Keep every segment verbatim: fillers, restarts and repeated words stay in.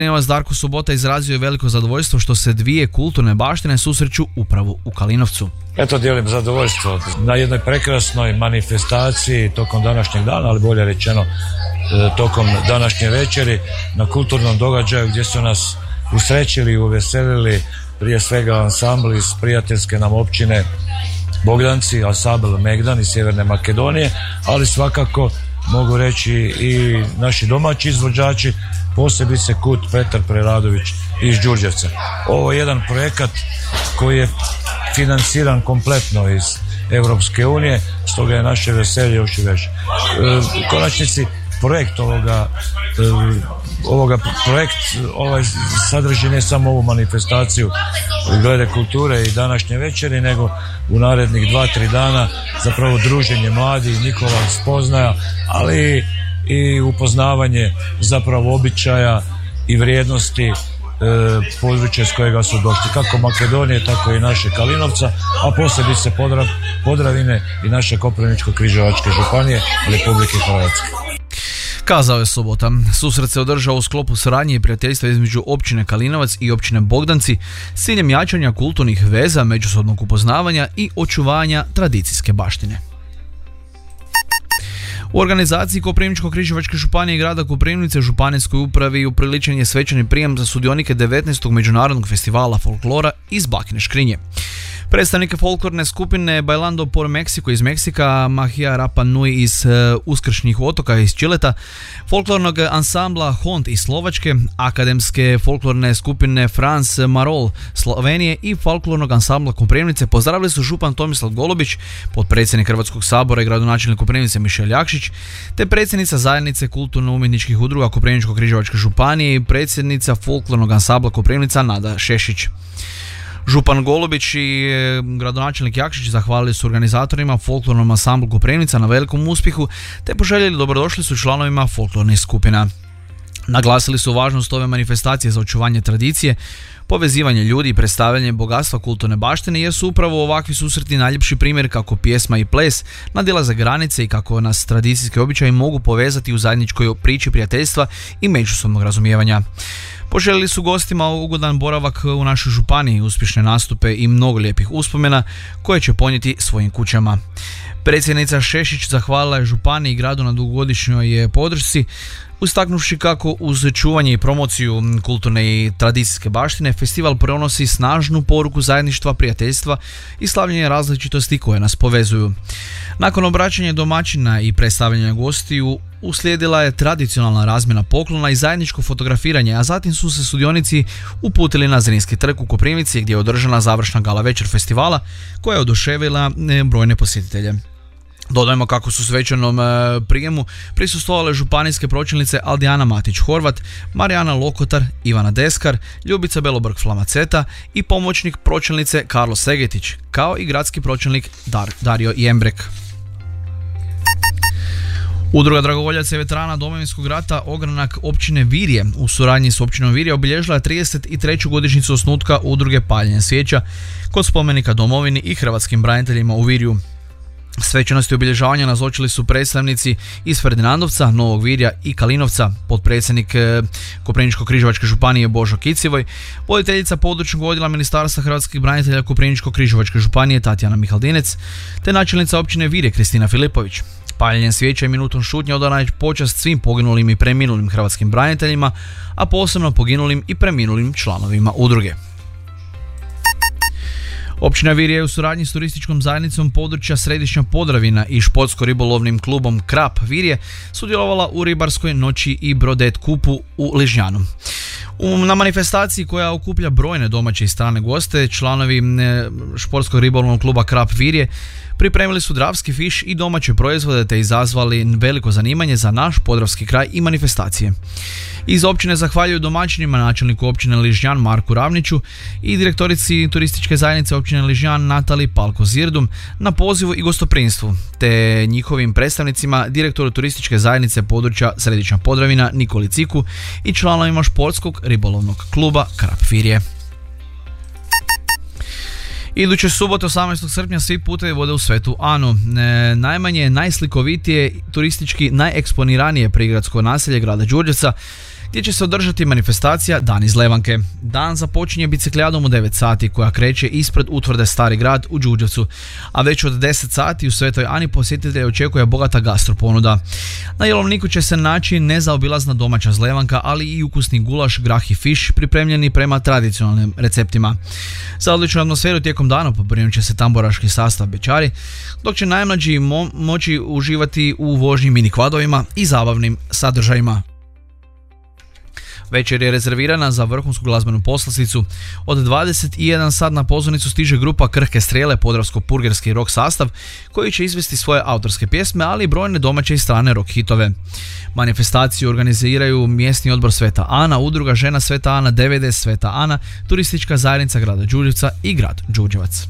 Kalinovac Darko Sobota izrazio je veliko zadovoljstvo što se dvije kulturne baštine susreću upravo u Kalinovcu. Eto, dijelim zadovoljstvo na jednoj prekrasnoj manifestaciji tokom današnjeg dana, ali bolje rečeno tokom današnje večeri, na kulturnom događaju gdje su nas usrećili i uveselili prije svega ansambl iz prijateljske nam općine Bogdanci, ansambl Megdan iz Sjeverne Makedonije, ali svakako mogu reći i naši domaći izvođači, posebice Kut Petar Preradović iz Đurđevca. Ovo je jedan projekat koji je financiran kompletno iz Europske unije, stoga je naše veselje još i veće. U konačnici projekt ovoga, ovoga projekt ovaj sadrži ne samo ovu manifestaciju glede kulture i današnje večeri, nego u narednih dva, tri dana zapravo druženje mladih, njihova spoznaja, ali i upoznavanje zapravo običaja i vrijednosti e, područja s kojega su došli, kako Makedonije, tako i naše Kalinovca, a posebice Podrav, Podravine i naše Koprivničko-križevačke županije Republike Hrvatske. Kazao je Sobota. Susret se održao u sklopu suradnje i prijateljstva između općine Kalinovac i općine Bogdanci s ciljem jačanja kulturnih veza, međusobnog upoznavanja i očuvanja tradicijske baštine. U organizaciji Koprivničko-križevačke županije i grada Koprivnice županijskoj upravi upriličen je svečani prijem za sudionike devetnaestog međunarodnog festivala folklora iz Bakine Škrinje. Predstavnike folklorne skupine Bailando por Mexico iz Meksika, Mahia Rapa Nui iz uh, Uskršnjih otoka iz Čileta, folklornog ansambla Hont iz Slovačke, akademske folklorne skupine Franz Marol Slovenije i folklornog ansambla Koprivnice pozdravili su župan Tomislav Golubić, potpredsjednik Hrvatskog sabora i gradonačelnik Koprivnice Mišel Jakšić, te predsjednica zajednice kulturno-umjetničkih udruga Koprivničko-križevačke županije i predsjednica folklornog ansambla Koprivnica Nada Šešić. Župan Golubić i gradonačelnik Jakšić zahvalili su organizatorima folklornom ansamblu Koprivnica na velikom uspjehu te poželjeli dobrodošli su članovima folklornih skupina. Naglasili su važnost ove manifestacije za očuvanje tradicije, povezivanje ljudi i predstavljanje bogatstva kulturne baštine, jer su upravo ovakvi susreti najljepši primjer kako pjesma i ples nadilaze granice i kako nas tradicijski običaji mogu povezati u zajedničkoj priči prijateljstva i međusobnog razumijevanja. Poželjeli su gostima ugodan boravak u našoj županiji, uspješne nastupe i mnogo lijepih uspomena koje će ponijeti svojim kućama. Predsjednica Šešić zahvalila je županiji i gradu na dugogodišnjoj podršci, istaknuvši kako uz čuvanje i promociju kulturne i tradicijske baštine festival prenosi snažnu poruku zajedništva, prijateljstva i slavljenja različitosti koje nas povezuju. Nakon obraćanja domaćina i predstavljanja gostiju uslijedila je tradicionalna razmjena poklona i zajedničko fotografiranje, a zatim su se sudionici uputili na Zrinski trg u Koprivnici gdje je održana završna gala večer festivala koja je oduševila brojne posjetitelje. Dodajmo kako su svečanom prijemu prisustvovale županijske pročelnice Aldijana Matić-Horvat, Marijana Lokotar, Ivana Deskar, Ljubica Belobrg-Flamaceta i pomoćnik pročelnice Karlo Segetić, kao i gradski pročelnik Dar- Dario Jembrek. Udruga dragovoljaca i veterana Domovinskog rata Ogranak općine Virje u suradnji s općinom Virje obilježila je trideset treću godišnjicu osnutka udruge Paljenje svijeća kod spomenika domovini i hrvatskim braniteljima u Virju. Svečanosti obilježavanja nazočili su predstavnici iz Ferdinandovca, Novog Virja i Kalinovca, potpredsjednik Koprivničko-križevačke županije Božo Kicivoj, voditeljica područnog odjela Ministarstva hrvatskih branitelja Koprivničko-križevačke županije Tatjana Mihaldinec, te načelnica općine Virje Kristina Filipović. Paljenjem svijeća i minutom šutnje odana je počast svim poginulim i preminulim hrvatskim braniteljima, a posebno poginulim i preminulim članovima udruge. Općina Virje je u suradnji s turističkom zajednicom područja Središnja Podravina i športsko-ribolovnim klubom Krap Virje sudjelovala u ribarskoj noći i brodet kupu u Ližnjanu. Na manifestaciji koja okuplja brojne domaće i strane goste, članovi športskog ribolovnog kluba Krap Virje pripremili su dravski fiš i domaće proizvode te izazvali veliko zanimanje za naš podravski kraj i manifestacije. Iz općine zahvaljuju domaćinima, načelniku općine Ližnjan Marku Ravniću i direktorici turističke zajednice općine Ližnjan Natali Palko Zirdum na pozivu i gostoprinstvu, te njihovim predstavnicima direktoru turističke zajednice područja Središnja Podravina Nikoli Ciku i članovima športskog ribolovnog kluba Krap Virje. Iduće subote osamnaestog srpnja svi putevi vode u Svetu Anu. E, najmanje, najslikovitije, turistički najeksponiranije prigradsko naselje grada Đurđevca gdje će se održati manifestacija Dan iz Levanke. Dan započinje biciklijadom u devet sati koja kreće ispred utvrde Stari grad u Đurđevcu, a već od deset sati u Svetoj Ani posjetitelje očekuje bogata gastroponuda. Na jelovniku će se naći nezaobilazna domaća zlevanka, ali i ukusni gulaš, grah i fiš pripremljeni prema tradicionalnim receptima. Za odličnu atmosferu tijekom dana pobrinut će se tamburaški sastav Bećari, dok će najmlađi mo- moći uživati u vožnji mini kvadovima i zabavnim sadržajima. Večer je rezervirana za vrhunsku glazbenu poslasticu. Od dvadeset jedan sat na pozornicu stiže grupa Krhke strijele, podravsko-purgerski rock sastav, koji će izvesti svoje autorske pjesme, ali i brojne domaće i strane rock hitove. Manifestaciju organiziraju mjesni odbor Sveta Ana, udruga žena Sveta Ana, D V D Sveta Ana, turistička zajednica grada Đurđevca i grad Đurđevac.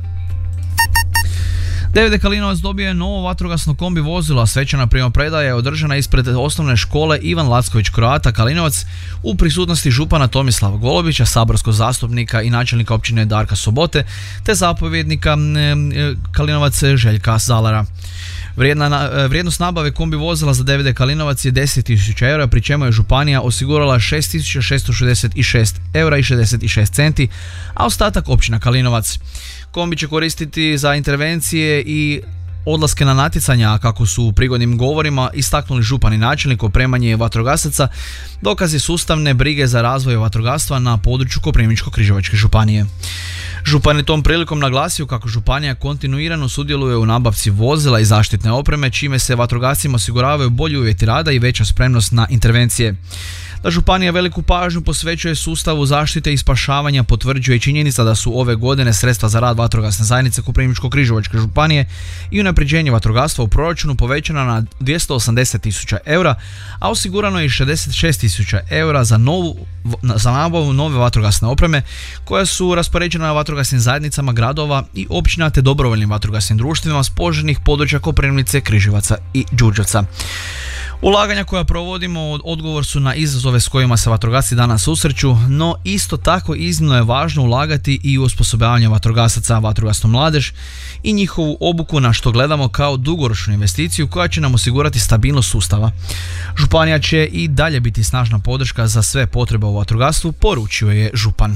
D V D Kalinovac dobio je novo vatrogasno kombi vozilo, a svečana primopredaja je održana ispred osnovne škole Ivan Lacković Kroata Kalinovac u prisutnosti župana Tomislava Golobića, saborskog zastupnika i načelnika općine Darka Sobote, te zapovjednika Kalinovac Željka Zalara. Vrijedna, vrijednost nabave kombi vozila za D V D Kalinovac je deset tisuća eura, pri čemu je županija osigurala šest tisuća šesto šezdeset šest eura i šezdeset šest centi, a ostatak općina Kalinovac. Kombi će koristiti za intervencije i odlaske na natjecanja, kako su u prigodnim govorima istaknuli župan i načelnik. Opremanje vatrogasaca dokaz je sustavne brige za razvoj vatrogastva na području Koprivničko-križevačke županije. Župan je tom prilikom naglasio kako županija kontinuirano sudjeluje u nabavci vozila i zaštitne opreme, čime se vatrogascima osiguravaju bolji uvjeti rada i veća spremnost na intervencije. Da županija veliku pažnju posvećuje sustavu zaštite i spašavanja potvrđuje činjenica da su ove godine sredstva za rad vatrogasne zajednice Koprivničko-križevačke županije i unapređenje vatrogastva u proračunu povećana na dvjesto osamdeset tisuća eura, a osigurano je i šezdeset šest tisuća eura za, novu, za nabavu nove vatrogasne opreme koja su raspoređena na vatrogasnim zajednicama gradova i općina te dobrovoljnim vatrogasnim društvima s poželjnih područja Koprivnice, Križevaca i Đurđevca. Ulaganja koja provodimo odgovor su na izazove s kojima se vatrogasci danas susreću, no isto tako iznimno je važno ulagati i u osposobljavanje vatrogasaca, vatrogasnu mladež i njihovu obuku, na što gledamo kao dugoročnu investiciju koja će nam osigurati stabilnost sustava. Županija će i dalje biti snažna podrška za sve potrebe u vatrogastvu, poručio je župan.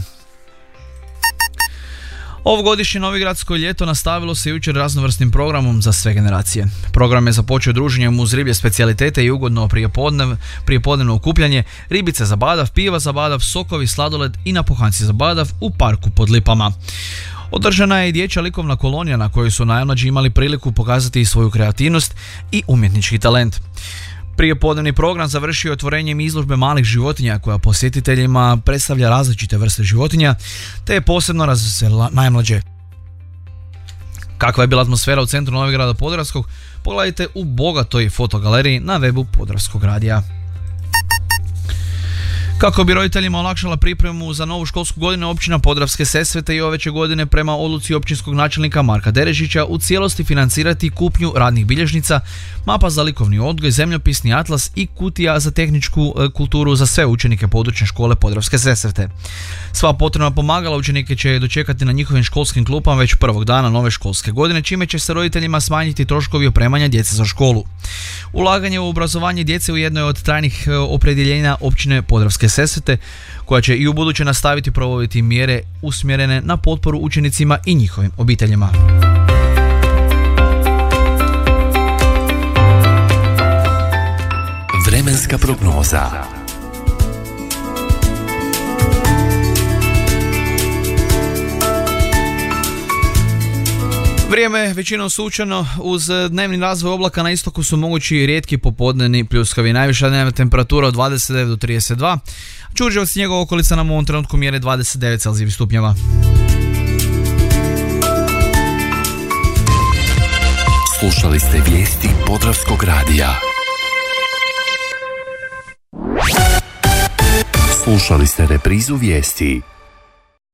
Ovogodišnje Novigradsko ljeto nastavilo se jučer raznovrsnim programom za sve generacije. Program je započeo druženjem uz riblje specijalitete i ugodno prijepodnev, prijepodnevno okupljanje, ribice za badav, piva za badav, sokovi, sladoled i napuhanci za badav u parku pod Lipama. Održana je i dječja likovna kolonija na kojoj su najmlađi imali priliku pokazati svoju kreativnost i umjetnički talent. Prijepodnevni program završio otvorenjem izložbe malih životinja koja posjetiteljima predstavlja različite vrste životinja, te je posebno razveselila najmlađe. Kakva je bila atmosfera u centru Novigrada Podravskog, pogledajte u bogatoj fotogaleriji na webu Podravskog radija. Kako bi roditeljima olakšala pripremu za novu školsku godinu, općina Podravske Sesvete i ove će godine prema odluci općinskog načelnika Marka Derežića u cijelosti financirati kupnju radnih bilježnica, mapa za likovni odgoj, zemljopisni atlas i kutija za tehničku kulturu za sve učenike područne škole Podravske Sesvete. Sva potrebna pomagala učenike će dočekati na njihovim školskim klupama već prvog dana nove školske godine, čime će se roditeljima smanjiti troškovi opremanja djece za školu. Ulaganje u obrazovanje djece u jednoj od trajnih opredjeljenja općine Podravske Sesvete, koja će i u buduće nastaviti provoditi mjere usmjerene na potporu učenicima i njihovim obiteljima. Vremenska prognoza. Vrijeme većinom sunčano, uz dnevni razvoj oblaka na istoku su mogući rijetki popodnevni pljuskavi. Najviša dnevna temperatura od dvadeset devet do trideset dva. Đurđevac i njegova okolica nam u ovom trenutku mjere dvadeset devet celzijevih stupnjeva. Slušali ste vijesti Podravskog radija. Slušali ste reprizu vijesti